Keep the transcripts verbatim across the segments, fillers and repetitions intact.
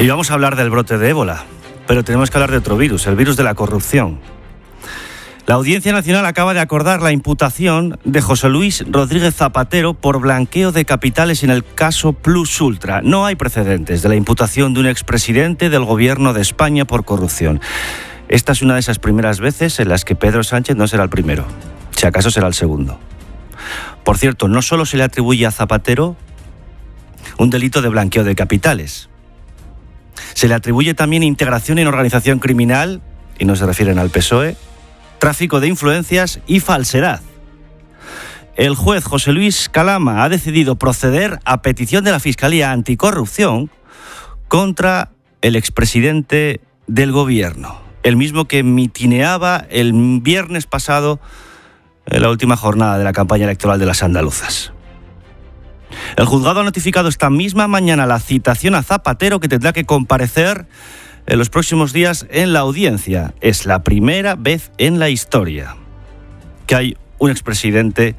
Y vamos a hablar del brote de ébola, pero tenemos que hablar de otro virus, el virus de la corrupción. La Audiencia Nacional acaba de acordar la imputación de José Luis Rodríguez Zapatero por blanqueo de capitales en el caso Plus Ultra. No hay precedentes de la imputación de un expresidente del Gobierno de España por corrupción. Esta es una de esas primeras veces en las que Pedro Sánchez no será el primero, si acaso será el segundo. Por cierto, no solo se le atribuye a Zapatero un delito de blanqueo de capitales, se le atribuye también integración en organización criminal, y no se refieren al P S O E, tráfico de influencias y falsedad. El juez José Luis Calama ha decidido proceder a petición de la Fiscalía Anticorrupción contra el expresidente del Gobierno, el mismo que mitineaba el viernes pasado en la última jornada de la campaña electoral de las andaluzas. El juzgado ha notificado esta misma mañana la citación a Zapatero, que tendrá que comparecer en los próximos días en la audiencia. Es la primera vez en la historia que hay un expresidente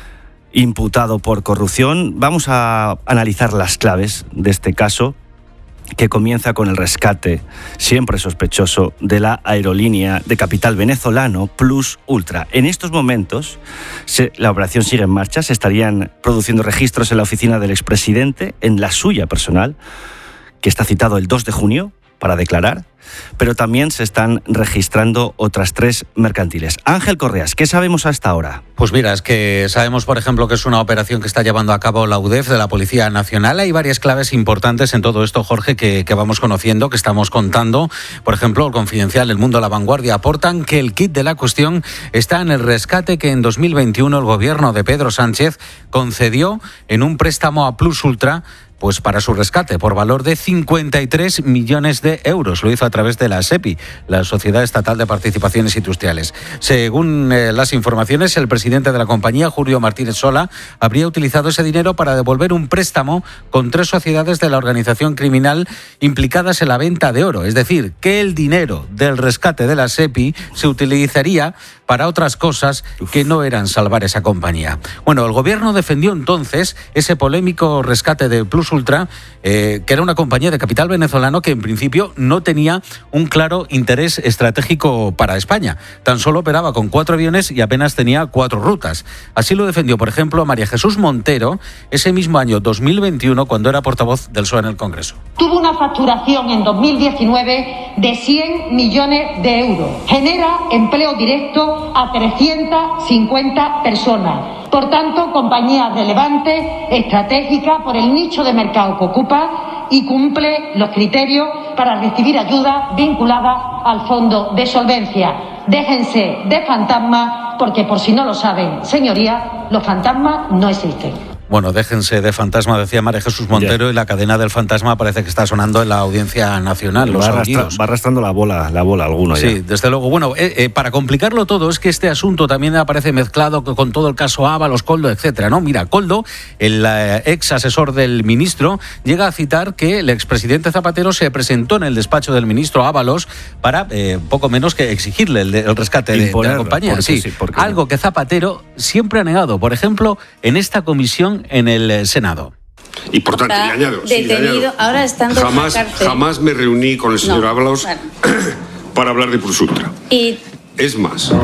imputado por corrupción. Vamos a analizar las claves de este caso, que comienza con el rescate, siempre sospechoso, de la aerolínea de capital venezolano Plus Ultra. En estos momentos, se, la operación sigue en marcha, se estarían produciendo registros en la oficina del expresidente, en la suya personal, que está citado el dos de junio para declarar, pero también se están registrando otras tres mercantiles. Ángel Correas, ¿qué sabemos hasta ahora? Pues mira, es que sabemos, por ejemplo, que es una operación que está llevando a cabo la U D E F de la Policía Nacional. Hay varias claves importantes en todo esto, Jorge, que, que vamos conociendo, que estamos contando. Por ejemplo, el Confidencial, El Mundo, La Vanguardia aportan que el kit de la cuestión está en el rescate que en dos mil veintiuno el gobierno de Pedro Sánchez concedió en un préstamo a Plus Ultra, pues para su rescate, por valor de cincuenta y tres millones de euros. Lo hizo a través de la SEPI, la Sociedad Estatal de Participaciones Industriales. Según eh, las informaciones, el presidente de la compañía, Julio Martínez Sola, habría utilizado ese dinero para devolver un préstamo con tres sociedades de la organización criminal implicadas en la venta de oro. Es decir, que el dinero del rescate de la SEPI se utilizaría para otras cosas que no eran salvar esa compañía. Bueno, el gobierno defendió entonces ese polémico rescate de Plus Ultra, eh, que era una compañía de capital venezolano que en principio no tenía un claro interés estratégico para España. Tan solo operaba con cuatro aviones y apenas tenía cuatro rutas. Así lo defendió, por ejemplo, María Jesús Montero ese mismo año dos mil veintiuno, cuando era portavoz del P S O E en el Congreso. Tuvo una facturación en dos mil diecinueve de cien millones de euros. Genera empleo directo a trescientas cincuenta personas. Por tanto, compañía relevante, estratégica por el nicho de mercado que ocupa y cumple los criterios para recibir ayuda vinculada al fondo de solvencia. Déjense de fantasmas, porque por si no lo saben, señoría, los fantasmas no existen. Bueno, déjense de fantasma, decía María Jesús Montero, yeah. Y la cadena del fantasma parece que está sonando en la Audiencia Nacional. Los va, arrastra, va arrastrando la bola, la bola alguno ya. Sí, desde luego. Bueno, eh, eh, para complicarlo todo, es que este asunto también aparece mezclado con todo el caso Ábalos, Koldo, etcétera, ¿no? Mira, Koldo, el eh, ex asesor del ministro, llega a citar que el expresidente Zapatero se presentó en el despacho del ministro Ábalos para eh, poco menos que exigirle el, el rescate de, de la compañía. Sí, sí, algo que Zapatero siempre ha negado, por ejemplo, en esta comisión en el Senado. Y por tanto, le añado, detenido, sí, le añado, ahora estando jamás, en la cárcel. Jamás me reuní con el señor no, Ábalos bueno. para hablar de Plus Ultra. Y... Es más,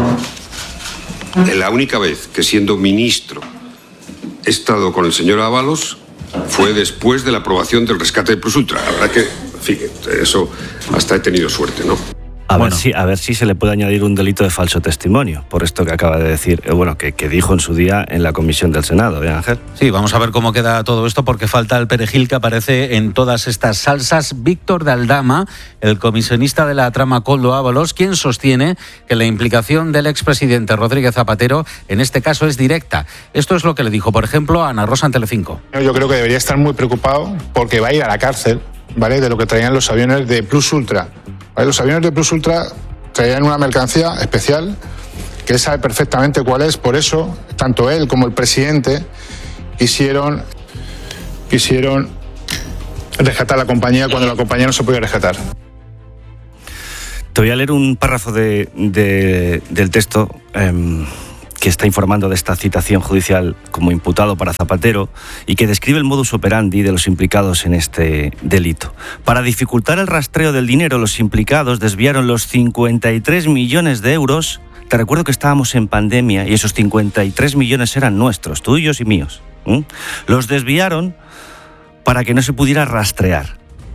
la única vez que siendo ministro he estado con el señor Ábalos fue después de la aprobación del rescate de Plus Ultra. La verdad que, fíjate, eso hasta he tenido suerte, ¿no? A, bueno. ver si, a ver si se le puede añadir un delito de falso testimonio, por esto que acaba de decir, eh, bueno, que, que dijo en su día en la comisión del Senado, ¿eh, Ángel? Sí, vamos a ver cómo queda todo esto, porque falta el perejil que aparece en todas estas salsas. Víctor de Aldama, el comisionista de la trama Koldo Ábalos, quien sostiene que la implicación del expresidente Rodríguez Zapatero en este caso es directa. Esto es lo que le dijo, por ejemplo, a Ana Rosa en Telecinco. Yo creo que debería estar muy preocupado porque va a ir a la cárcel, ¿vale?, de lo que traían los aviones de Plus Ultra. ¿Vale? Los aviones de Plus Ultra traían una mercancía especial que él sabe perfectamente cuál es. Por eso, tanto él como el presidente quisieron, quisieron rescatar la compañía cuando la compañía no se podía rescatar. Te voy a leer un párrafo de, de, del texto eh, que está informando de esta citación judicial como imputado para Zapatero y que describe el modus operandi de los implicados en este delito. Para dificultar el rastreo del dinero, los implicados desviaron los cincuenta y tres millones de euros. Te recuerdo que estábamos en pandemia y esos cincuenta y tres millones eran nuestros, tuyos y míos. ¿Mm? Los desviaron para que no se pudiera rastrear.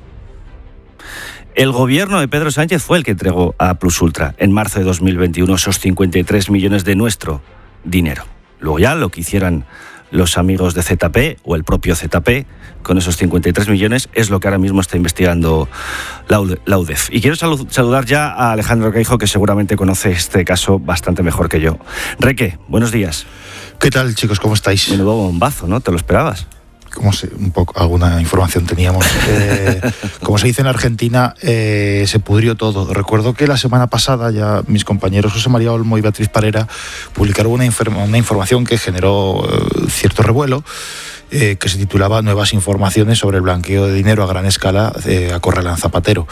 El gobierno de Pedro Sánchez fue el que entregó a Plus Ultra en marzo de dos mil veintiuno esos cincuenta y tres millones de nuestro dinero. Luego ya lo que hicieran los amigos de Z P o el propio Z P con esos cincuenta y tres millones es lo que ahora mismo está investigando la U D E F. Y quiero saludar ya a Alejandro Queijo, que seguramente conoce este caso bastante mejor que yo. Reque, buenos días. ¿Qué tal, chicos? ¿Cómo estáis? Menudo bombazo, ¿no? ¿Te lo esperabas? Como se, un poco, alguna información teníamos. Eh, como se dice en Argentina, eh, se pudrió todo. Recuerdo que la semana pasada ya mis compañeros José María Olmo y Beatriz Parera publicaron una, informa, una información que generó eh, cierto revuelo, eh, que se titulaba Nuevas informaciones sobre el blanqueo de dinero a gran escala eh, a Corralán Zapatero.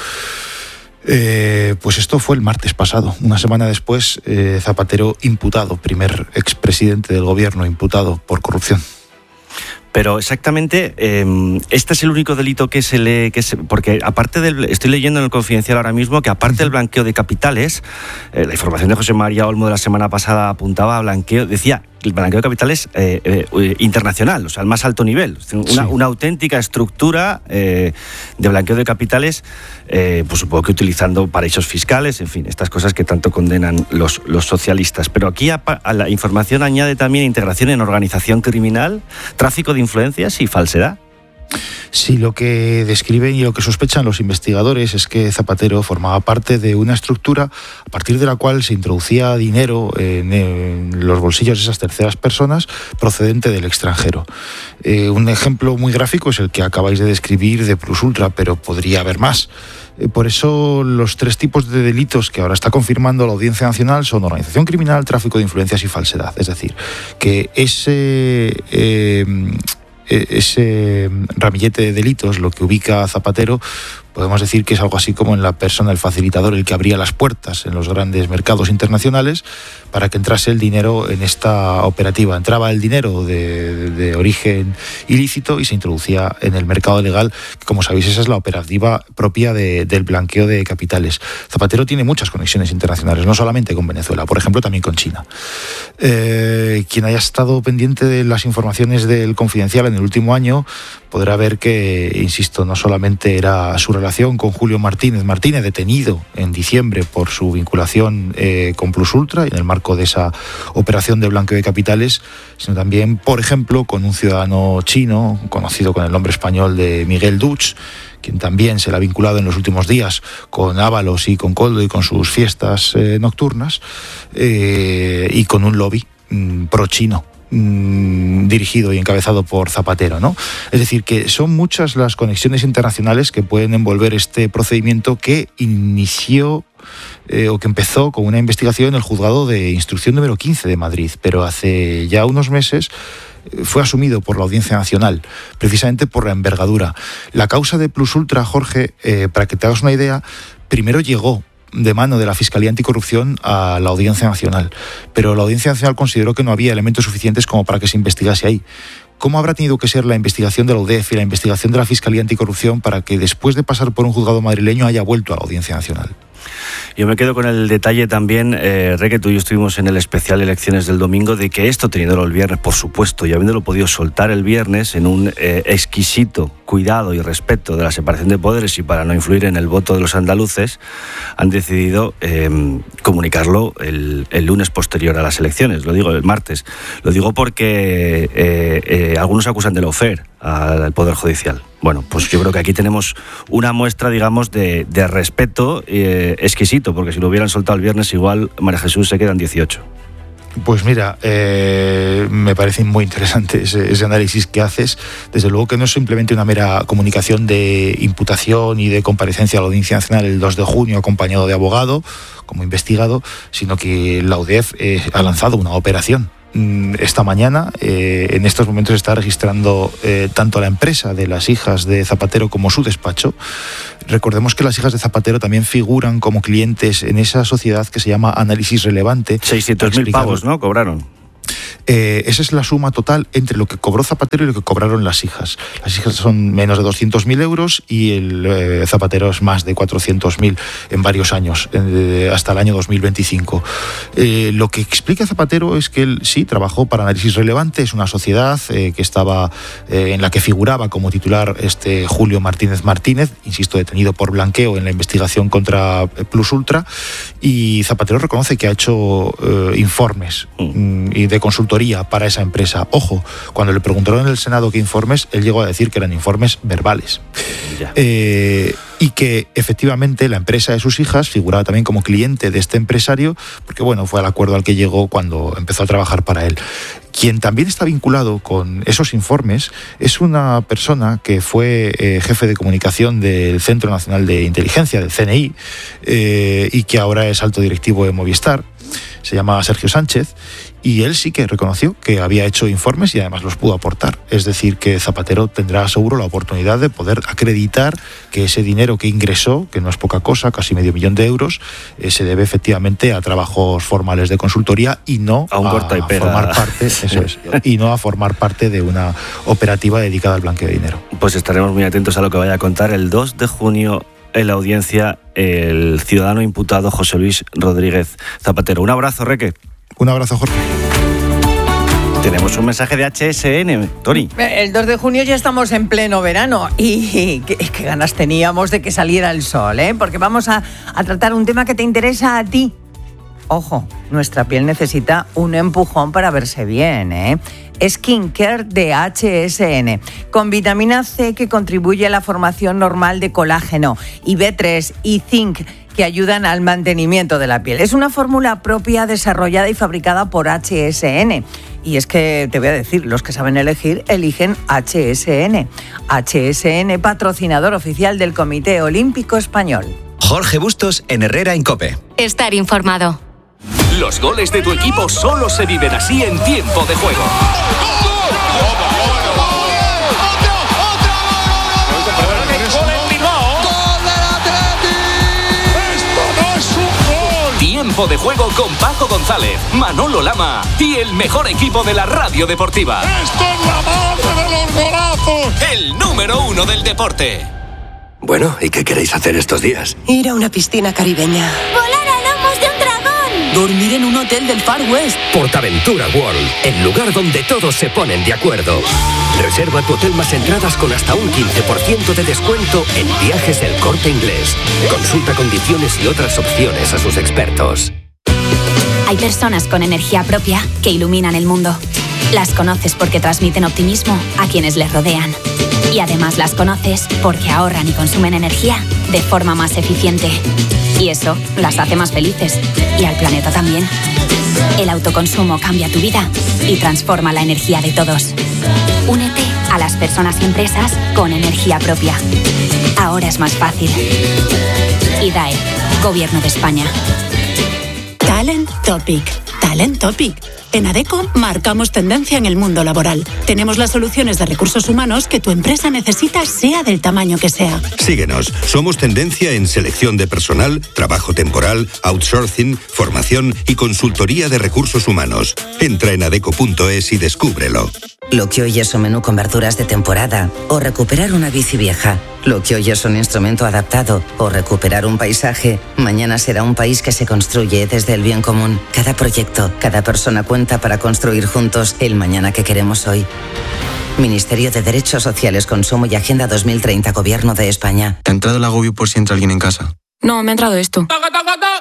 Eh, pues esto fue el martes pasado. Una semana después, eh, Zapatero imputado, primer expresidente del gobierno imputado por corrupción. Pero exactamente, eh, este es el único delito que se le... Que se, porque aparte del... Estoy leyendo en el Confidencial ahora mismo que aparte del blanqueo de capitales, eh, la información de José María Olmo de la semana pasada apuntaba a blanqueo, decía, el blanqueo de capitales eh, eh, internacional, o sea, al más alto nivel. Una, sí. una auténtica estructura eh, de blanqueo de capitales, eh, pues supongo que utilizando paraísos fiscales, en fin, estas cosas que tanto condenan los, los socialistas. Pero aquí a, a la información añade también integración en organización criminal, tráfico de influencias y falsedad. Sí, lo que describen y lo que sospechan los investigadores es que Zapatero formaba parte de una estructura a partir de la cual se introducía dinero en, en los bolsillos de esas terceras personas procedente del extranjero. Eh, un ejemplo muy gráfico es el que acabáis de describir de Plus Ultra, pero podría haber más. Eh, por eso los tres tipos de delitos que ahora está confirmando la Audiencia Nacional son organización criminal, tráfico de influencias y falsedad. Es decir, que ese... Eh, ese ramillete de delitos, lo que ubica a Zapatero, podemos decir que es algo así como en la persona, el facilitador, el que abría las puertas en los grandes mercados internacionales para que entrase el dinero en esta operativa. Entraba el dinero de, de, de origen ilícito y se introducía en el mercado legal, que como sabéis esa es la operativa propia de, del blanqueo de capitales. Zapatero tiene muchas conexiones internacionales, no solamente con Venezuela, por ejemplo también con China. Eh, quien haya estado pendiente de las informaciones del Confidencial en el último año podrá ver que, insisto, no solamente era su relación con Julio Martínez Martínez, detenido en diciembre por su vinculación eh, con Plus Ultra y en el marco de esa operación de blanqueo de capitales, sino también, por ejemplo, con un ciudadano chino conocido con el nombre español de Miguel Duch, quien también se le ha vinculado en los últimos días con Ábalos y con Koldo y con sus fiestas eh, nocturnas, eh, y con un lobby mm, pro-chino dirigido y encabezado por Zapatero, ¿no? Es decir, que son muchas las conexiones internacionales que pueden envolver este procedimiento que inició eh, o que empezó con una investigación en el juzgado de instrucción número quince de Madrid, pero hace ya unos meses fue asumido por la Audiencia Nacional, precisamente por la envergadura. La causa de Plus Ultra, Jorge, eh, para que te hagas una idea, primero llegó de mano de la Fiscalía Anticorrupción a la Audiencia Nacional, pero la Audiencia Nacional consideró que no había elementos suficientes como para que se investigase ahí. ¿Cómo habrá tenido que ser la investigación de la U D E F y la investigación de la Fiscalía Anticorrupción para que después de pasar por un juzgado madrileño haya vuelto a la Audiencia Nacional? Yo me quedo con el detalle también, eh, Re, que tú y yo estuvimos en el especial Elecciones del domingo, de que esto, teniéndolo el viernes, por supuesto, y habiéndolo podido soltar el viernes en un eh, exquisito cuidado y respeto de la separación de poderes y para no influir en el voto de los andaluces, han decidido eh, comunicarlo el, el lunes posterior a las elecciones, lo digo el martes. Lo digo porque eh, eh, algunos acusan de lawfare al Poder Judicial. Bueno, pues yo creo que aquí tenemos una muestra, digamos, de, de respeto eh, exquisito, porque si lo hubieran soltado el viernes igual María Jesús se quedan dieciocho. Pues mira, eh, me parece muy interesante ese, ese análisis que haces. Desde luego que no es simplemente una mera comunicación de imputación y de comparecencia a la Audiencia Nacional el dos de junio acompañado de abogado como investigado, sino que la U D E F eh, ha lanzado una operación. Esta mañana, eh, en estos momentos está registrando eh, tanto la empresa de las hijas de Zapatero como su despacho. Recordemos que las hijas de Zapatero también figuran como clientes en esa sociedad que se llama Análisis Relevante. seiscientos mil pavos, ¿no? Cobraron. Eh, esa es la suma total entre lo que cobró Zapatero y lo que cobraron las hijas. Las hijas son menos de doscientos mil euros y el eh, Zapatero es más de cuatrocientos mil en varios años, eh, hasta el año dos mil veinticinco. Eh, lo que explica Zapatero es que él sí trabajó para Análisis Relevante, es una sociedad eh, que estaba eh, en la que figuraba como titular este Julio Martínez Martínez, insisto, detenido por blanqueo en la investigación contra Plus Ultra, y Zapatero reconoce que ha hecho eh, informes mm, y de consultoría para esa empresa. Ojo, cuando le preguntaron en el Senado qué informes, él llegó a decir que eran informes verbales. Eh, y que efectivamente la empresa de sus hijas figuraba también como cliente de este empresario, porque bueno, fue el acuerdo al que llegó cuando empezó a trabajar para él. Quien también está vinculado con esos informes es una persona que fue eh, jefe de comunicación del Centro Nacional de Inteligencia, del C N I, eh, y que ahora es alto directivo de Movistar. Se llama Sergio Sánchez, y él sí que reconoció que había hecho informes y además los pudo aportar. Es decir, que Zapatero tendrá seguro la oportunidad de poder acreditar que ese dinero que ingresó, que no es poca cosa, casi medio millón de euros, eh, se debe efectivamente a trabajos formales de consultoría y no a, un corta y pega. formar parte, eso es, y no a formar parte de una operativa dedicada al blanqueo de dinero. Pues estaremos muy atentos a lo que vaya a contar el dos de junio en la audiencia el ciudadano imputado José Luis Rodríguez Zapatero. Un abrazo, Reque. Un abrazo, Jorge. Tenemos un mensaje de H S N, Tony. El dos de junio ya estamos en pleno verano y qué, qué ganas teníamos de que saliera el sol, ¿eh? Porque vamos a, a tratar un tema que te interesa a ti. Ojo, nuestra piel necesita un empujón para verse bien, ¿eh? Skincare de H S N, con vitamina C que contribuye a la formación normal de colágeno, y B tres y zinc que ayudan al mantenimiento de la piel. Es una fórmula propia desarrollada y fabricada por H S N. Y es que te voy a decir, los que saben elegir, eligen H S N. H S N, patrocinador oficial del Comité Olímpico Español. Jorge Bustos en Herrera en COPE. Estar informado. Los goles de tu equipo solo se viven así en tiempo de juego. Tiempo de juego con Paco González, Manolo Lama y el mejor equipo de la radio deportiva. ¡Esto es la madre de los golazos! El número uno del deporte. Bueno, ¿y qué queréis hacer estos días? Ir a una piscina caribeña. ¡Volar a lomos de un dragón! Dormir en un hotel del Far West. Portaventura World, el lugar donde todos se ponen de acuerdo. Reserva tu hotel más entradas con hasta un quince por ciento de descuento en Viajes El Corte Inglés. Consulta condiciones y otras opciones a sus expertos. Hay personas con energía propia que iluminan el mundo. Las conoces porque transmiten optimismo a quienes les rodean. Y además las conoces porque ahorran y consumen energía de forma más eficiente. Y eso las hace más felices. Y al planeta también. El autoconsumo cambia tu vida y transforma la energía de todos. Únete a las personas y empresas con energía propia. Ahora es más fácil. I D A E, Gobierno de España. Talent Topic. Talent Topic. En Adecco marcamos tendencia en el mundo laboral. Tenemos las soluciones de recursos humanos que tu empresa necesita, sea del tamaño que sea. Síguenos. Somos tendencia en selección de personal, trabajo temporal, outsourcing, formación y consultoría de recursos humanos. Entra en adecco punto es y descúbrelo. Lo que hoy es un menú con verduras de temporada o recuperar una bici vieja. Lo que hoy es un instrumento adaptado o recuperar un paisaje, mañana será un país que se construye desde el bien común. Cada proyecto, cada persona cuenta para construir juntos el mañana que queremos hoy. Ministerio de Derechos Sociales, Consumo y Agenda dos mil treinta, Gobierno de España. ¿Te ha entrado el agobio por si entra alguien en casa? No, me ha entrado esto.